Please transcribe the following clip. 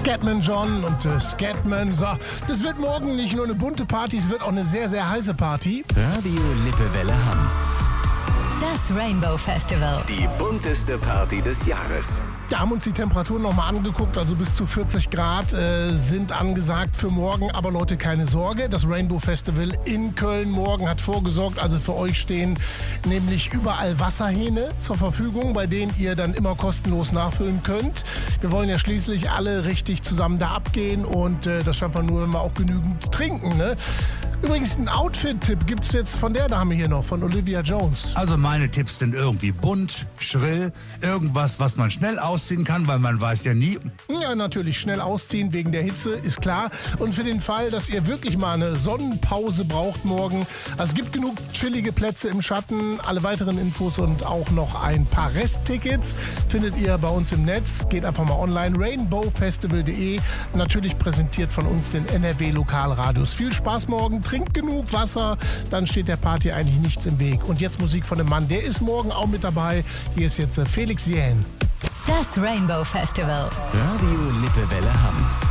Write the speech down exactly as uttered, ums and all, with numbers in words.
Scatman John und äh, Scatman. So, das wird morgen nicht nur eine bunte Party, es wird auch eine sehr, sehr heiße Party. Radio Lippewelle Hamm. Das Rainbow Festival. Die bunteste Party des Jahres. Wir haben uns die Temperaturen nochmal angeguckt, also bis zu vierzig Grad äh, sind angesagt für morgen. Aber Leute, keine Sorge, das Rainbow Festival in Köln morgen hat vorgesorgt. Also für euch stehen nämlich überall Wasserhähne zur Verfügung, bei denen ihr dann immer kostenlos nachfüllen könnt. Wir wollen ja schließlich alle richtig zusammen da abgehen und äh, das schaffen wir nur, wenn wir auch genügend trinken, ne? Übrigens, ein Outfit-Tipp gibt es jetzt von der Dame hier noch, von Olivia Jones. Also meine Tipps sind irgendwie bunt, schrill, irgendwas, was man schnell ausziehen kann, weil man weiß ja nie. Ja, natürlich schnell ausziehen wegen der Hitze, ist klar. Und für den Fall, dass ihr wirklich mal eine Sonnenpause braucht morgen, also es gibt genug chillige Plätze im Schatten. Alle weiteren Infos und auch noch ein paar Resttickets findet ihr bei uns im Netz. Geht einfach mal online, rainbow festival punkt de. Natürlich präsentiert von uns den N R W-Lokalradios. Viel Spaß morgen. Trinkt genug Wasser, dann steht der Party eigentlich nichts im Weg. Und jetzt Musik von dem Mann, der ist morgen auch mit dabei. Hier ist jetzt Felix Jähn. Das Rainbow Festival. Radio Lippewelle Hamm.